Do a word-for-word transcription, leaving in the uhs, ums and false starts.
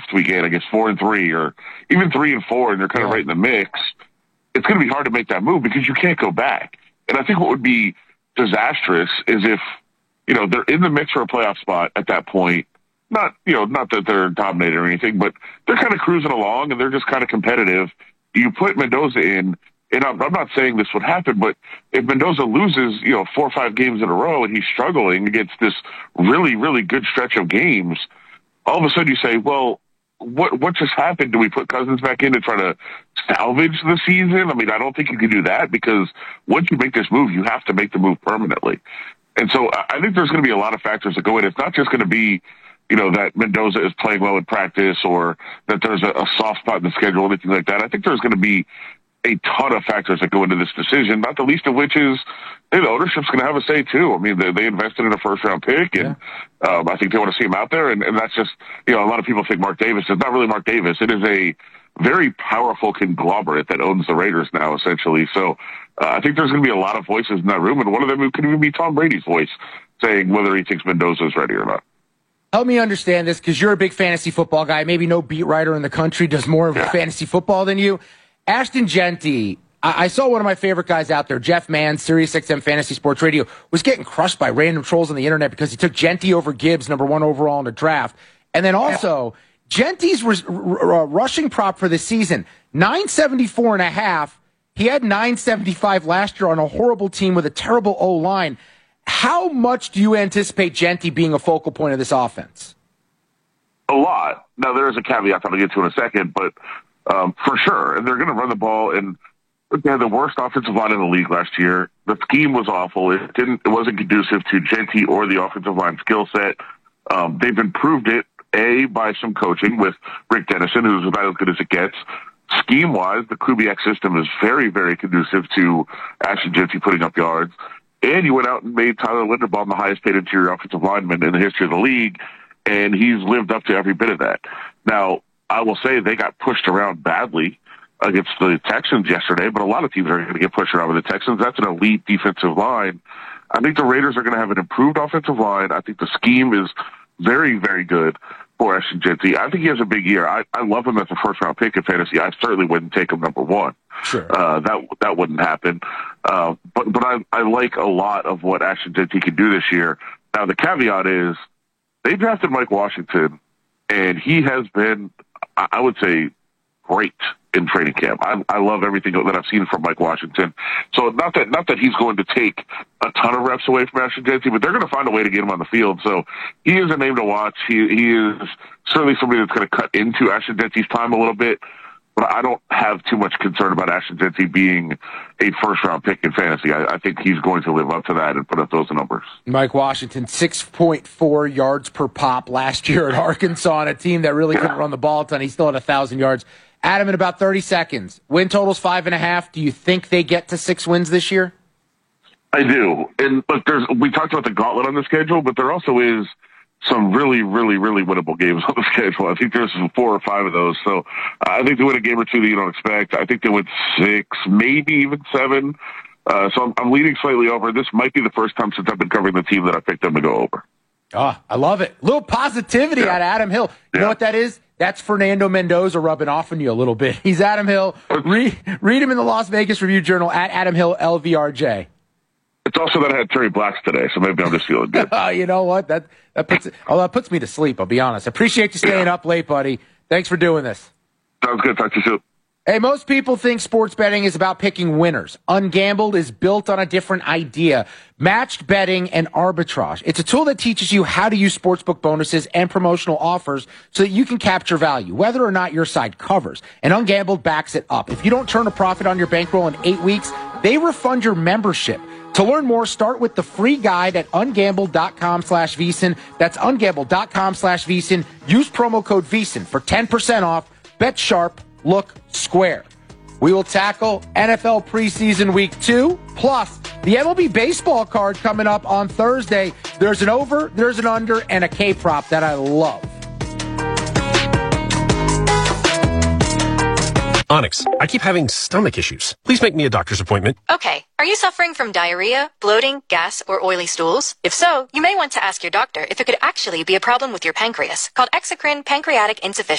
first weekend against four and three, or even three and four, and they're kind of right in the mix, it's going to be hard to make that move because you can't go back. And I think what would be disastrous is if, you know, they're in the mix for a playoff spot at that point. Not, you know, not that they're dominated or anything, but they're kind of cruising along and they're just kind of competitive. You put Mendoza in, and I'm, I'm not saying this would happen, but if Mendoza loses, you know, four or five games in a row and he's struggling against this really, really good stretch of games, all of a sudden you say, well, what what just happened? Do we put Cousins back in to try to salvage the season? I mean, I don't think you can do that because once you make this move, you have to make the move permanently. And so I think there's going to be a lot of factors that go in. It's not just going to be, you know, that Mendoza is playing well in practice or that there's a, a soft spot in the schedule or anything like that. I think there's going to be a ton of factors that go into this decision, not the least of which is hey, the ownership's going to have a say too. I mean, they, they invested in a first round pick, and yeah. um, I think they want to see him out there. And, and that's just, you know, a lot of people think Mark Davis. It's not really Mark Davis. It is a very powerful conglomerate that owns the Raiders now, essentially. So uh, I think there's going to be a lot of voices in that room, and one of them could even be Tom Brady's voice saying whether he thinks Mendoza is ready or not. Help me understand this, because you're a big fantasy football guy. Maybe no beat writer in the country does more of yeah. fantasy football than you. Ashton Jeanty, I-, I saw one of my favorite guys out there, Jeff Mann, Sirius X M Fantasy Sports Radio, was getting crushed by random trolls on the internet because he took Jeanty over Gibbs, number one overall in the draft. And then also, Jeanty's r- r- rushing prop for the season, nine seventy-four and a half. He had nine seventy-five last year on a horrible team with a terrible O-line. How much do you anticipate Jeanty being a focal point of this offense? A lot. Now, there is a caveat that I'll get to in a second, but um, for sure. And they're going to run the ball. And they had the worst offensive line in the league last year. The scheme was awful. It didn't. It wasn't conducive to Jeanty or the offensive line skill set. Um, they've improved it, A, by some coaching with Rick Dennison, who's about as good as it gets. Scheme-wise, the Kubiak system is very, very conducive to Ashton Jeanty putting up yards. And you went out and made Tyler Linderbaum the highest paid interior offensive lineman in the history of the league, and he's lived up to every bit of that. Now, I will say they got pushed around badly against the Texans yesterday, but a lot of teams are going to get pushed around with the Texans. That's an elite defensive line. I think the Raiders are going to have an improved offensive line. I think the scheme is very, very good for Ashton Jeanty. I think he has a big year. I, I love him as a first-round pick in fantasy. I certainly wouldn't take him number one. Sure. Uh, that that wouldn't happen. Uh, but but I, I like a lot of what Ashton Jeanty can do this year. Now, the caveat is they drafted Mike Washington, and he has been, I would say, great in training camp. I, I love everything that I've seen from Mike Washington. So not that not that he's going to take a ton of reps away from Ashton Jeanty, but they're going to find a way to get him on the field. So he is a name to watch. He, he is certainly somebody that's going to cut into Ashton Jeanty's time a little bit. But I don't have too much concern about Ashton Jeanty being a first-round pick in fantasy. I, I think he's going to live up to that and put up those numbers. Mike Washington, six point four yards per pop last year at Arkansas on a team that really yeah. couldn't run the ball a ton. He still had one thousand yards. Adam, in about thirty seconds, win total's five and a half. Do you think they get to six wins this year? I do. And look, there's we talked about the gauntlet on the schedule, but there also is some really, really, really winnable games on the schedule. I think there's four or five of those. So uh, I think they win a game or two that you don't expect. I think they win six, maybe even seven. Uh, so I'm, I'm leaning slightly over. This might be the first time since I've been covering the team that I picked them to go over. Oh, I love it. A little positivity yeah. out of Adam Hill. You yeah. know what that is? That's Fernando Mendoza rubbing off on you a little bit. He's Adam Hill. Read, read him in the Las Vegas Review-Journal at Adam Hill L V R J. It's also that I had Terry Blacks today, so maybe I'm just feeling good. Oh, you know what? That that puts oh, that puts me to sleep, I'll be honest. I appreciate you staying yeah. up late, buddy. Thanks for doing this. Sounds good. Talk to you soon. Hey, most people think sports betting is about picking winners. Ungambled is built on a different idea. Matched betting and arbitrage. It's a tool that teaches you how to use sportsbook bonuses and promotional offers so that you can capture value, whether or not your side covers. And Ungambled backs it up. If you don't turn a profit on your bankroll in eight weeks, they refund your membership. To learn more, start with the free guide at ungambled.com slash VSiN. That's ungambled.com slash VSiN. Use promo code VSiN for ten percent off. Bet sharp. Look square. We will tackle N F L preseason week two, plus the M L B baseball card coming up on Thursday. There's an over, there's an under, and a K-prop that I love. Onyx, I keep having stomach issues. Please make me a doctor's appointment. Okay. Are you suffering from diarrhea, bloating, gas, or oily stools? If so, you may want to ask your doctor if it could actually be a problem with your pancreas, called exocrine pancreatic insufficiency.